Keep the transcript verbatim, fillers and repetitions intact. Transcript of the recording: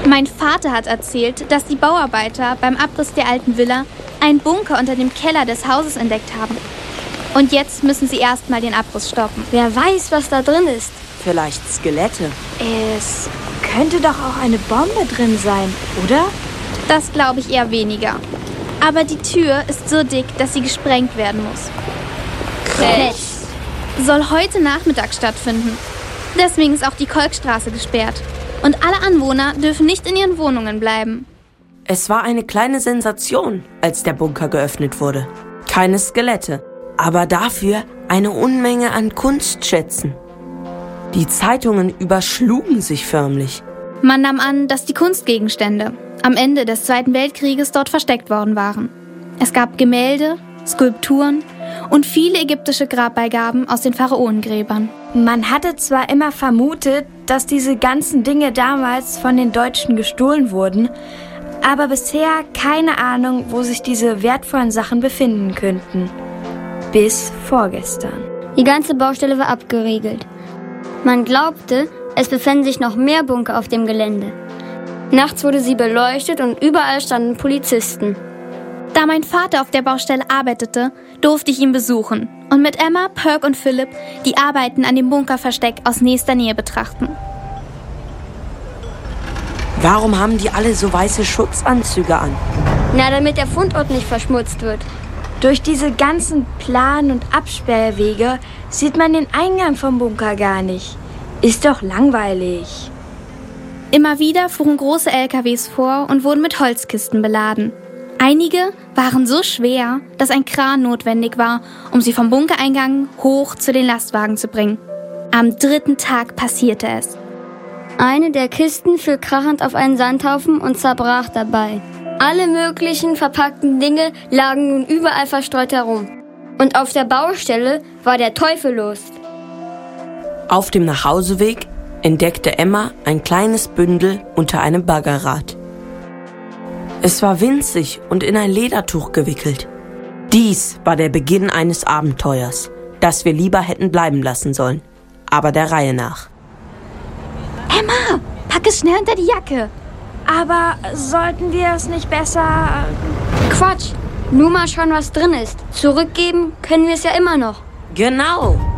Mein Vater hat erzählt, dass die Bauarbeiter beim Abriss der alten Villa einen Bunker unter dem Keller des Hauses entdeckt haben. Und jetzt müssen sie erstmal den Abriss stoppen. Wer weiß, was da drin ist. Vielleicht Skelette. Es könnte doch auch eine Bombe drin sein, oder? Das glaube ich eher weniger. Aber die Tür ist so dick, dass sie gesprengt werden muss. Rechts. Soll heute Nachmittag stattfinden. Deswegen ist auch die Kolkstraße gesperrt. Und alle Anwohner dürfen nicht in ihren Wohnungen bleiben. Es war eine kleine Sensation, als der Bunker geöffnet wurde. Keine Skelette, aber dafür eine Unmenge an Kunstschätzen. Die Zeitungen überschlugen sich förmlich. Man nahm an, dass die Kunstgegenstände am Ende des Zweiten Weltkrieges dort versteckt worden waren. Es gab Gemälde, Skulpturen und viele ägyptische Grabbeigaben aus den Pharaonengräbern. Man hatte zwar immer vermutet, dass diese ganzen Dinge damals von den Deutschen gestohlen wurden, aber bisher keine Ahnung, wo sich diese wertvollen Sachen befinden könnten. Bis vorgestern. Die ganze Baustelle war abgeriegelt. Man glaubte, es befänden sich noch mehr Bunker auf dem Gelände. Nachts wurde sie beleuchtet und überall standen Polizisten. Da mein Vater auf der Baustelle arbeitete, durfte ich ihn besuchen und mit Emma, Perk und Philipp die Arbeiten an dem Bunkerversteck aus nächster Nähe betrachten. Warum haben die alle so weiße Schutzanzüge an? Na, damit der Fundort nicht verschmutzt wird. Durch diese ganzen Plan- und Absperrwege sieht man den Eingang vom Bunker gar nicht. Ist doch langweilig. Immer wieder fuhren große L K Ws vor und wurden mit Holzkisten beladen. Einige waren so schwer, dass ein Kran notwendig war, um sie vom Bunkereingang hoch zu den Lastwagen zu bringen. Am dritten Tag passierte es. Eine der Kisten fiel krachend auf einen Sandhaufen und zerbrach dabei. Alle möglichen verpackten Dinge lagen nun überall verstreut herum. Und auf der Baustelle war der Teufel los. Auf dem Nachhauseweg entdeckte Emma ein kleines Bündel unter einem Baggerrad. Es war winzig und in ein Ledertuch gewickelt. Dies war der Beginn eines Abenteuers, das wir lieber hätten bleiben lassen sollen, aber der Reihe nach. Emma, pack es schnell unter die Jacke. Aber sollten wir es nicht besser... Quatsch, nur mal schauen, was drin ist. Zurückgeben können wir es ja immer noch. Genau.